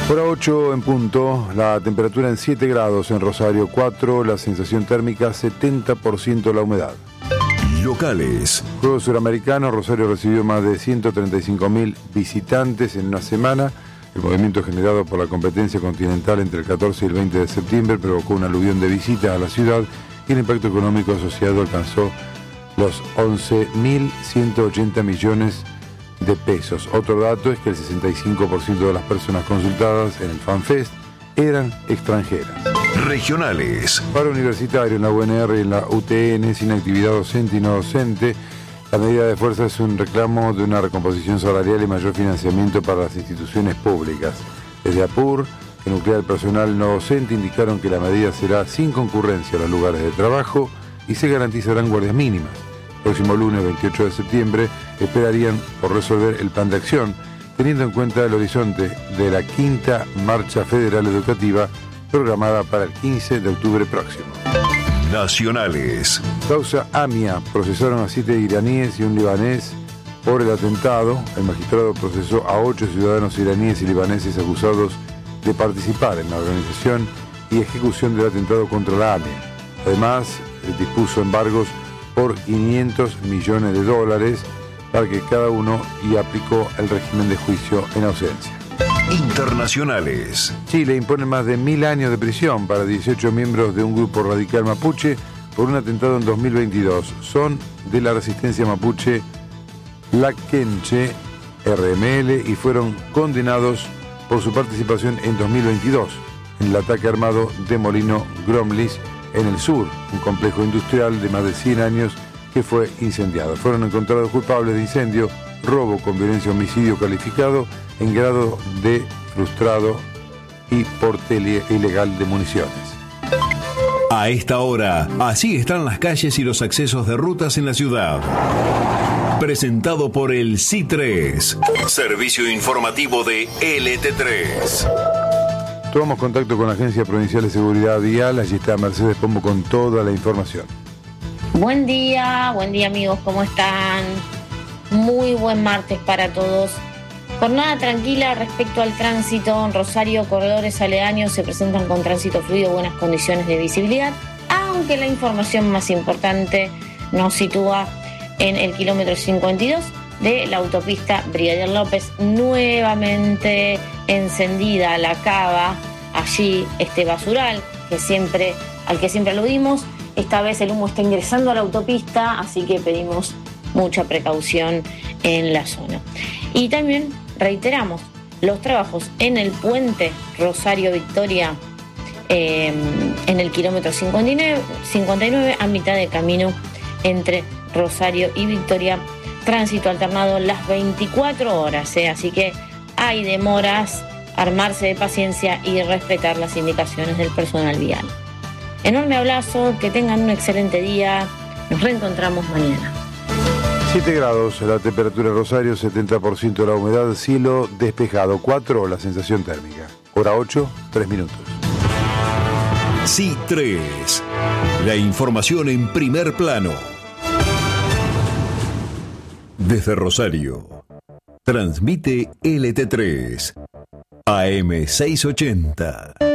Hora 8 en punto, la temperatura en 7 grados en Rosario, 4, la sensación térmica 70% la humedad. Locales. Juegos Suramericanos, Rosario recibió más de 135.000 visitantes en una semana. El movimiento generado por la competencia continental entre el 14 y el 20 de septiembre provocó un aluvión de visitas a la ciudad y el impacto económico asociado alcanzó los 11.180 millones de pesos. Otro dato es que el 65% de las personas consultadas en el FanFest eran extranjeras. Regionales. Paro universitario en la UNR y en la UTN, sin actividad docente y no docente. La medida de fuerza es un reclamo de una recomposición salarial y mayor financiamiento para las instituciones públicas. Desde APUR, que nuclea el personal no docente, indicaron que la medida será sin concurrencia a los lugares de trabajo y se garantizarán guardias mínimas. Próximo lunes 28 de septiembre esperarían por resolver el plan de acción, teniendo en cuenta el horizonte de la quinta marcha federal educativa programada para el 15 de octubre próximo. Nacionales. Causa AMIA, procesaron a 7 iraníes y un libanés por el atentado. El magistrado procesó a 8 ciudadanos iraníes y libaneses acusados de participar en la organización y ejecución del atentado contra la AMIA. Además, dispuso embargos por $500 millones para que cada uno y aplicó el régimen de juicio en ausencia. Internacionales. Chile impone más de 1.000 años de prisión para 18 miembros de un grupo radical mapuche por un atentado en 2022. Son de la resistencia mapuche Laquenche RML y fueron condenados por su participación en 2022 en el ataque armado de Molino Gromlis en el sur, un complejo industrial de más de 100 años que fue incendiado. Fueron encontrados culpables de incendio, robo con violencia, homicidio calificado en grado de frustrado y porte ilegal de municiones. A esta hora, así están las calles y los accesos de rutas en la ciudad. Presentado por el C3, servicio informativo de LT3. Tomamos contacto con la Agencia Provincial de Seguridad Vial. Allí está Mercedes Pombo con toda la información. Buen día amigos, ¿cómo están? Muy buen martes para todos. Jornada tranquila respecto al tránsito. En Rosario, corredores aledaños se presentan con tránsito fluido, buenas condiciones de visibilidad, aunque la información más importante nos sitúa en el kilómetro 52 de la autopista Brigadier López, nuevamente encendida la cava, allí este basural al que siempre aludimos. Esta vez el humo está ingresando a la autopista, así que pedimos mucha precaución en la zona. Y también reiteramos los trabajos en el puente Rosario-Victoria en el kilómetro 59 a mitad de camino entre Rosario y Victoria, tránsito alternado las 24 horas, así que hay demoras, armarse de paciencia y respetar las indicaciones del personal vial. Enorme abrazo, que tengan un excelente día, nos reencontramos mañana. 7 grados la temperatura en Rosario, 70% la humedad, cielo despejado, 4 la sensación térmica. Hora 8, 3 minutos. C3, la información en primer plano. Desde Rosario, transmite LT3, AM 680.